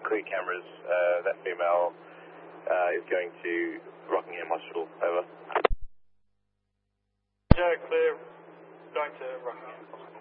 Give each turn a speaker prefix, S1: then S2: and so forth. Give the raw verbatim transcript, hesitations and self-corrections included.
S1: clear cameras. Uh, that female uh, is going to Rockingham Hospital. Over.
S2: Joe, clear. Going to Rockingham Hospital.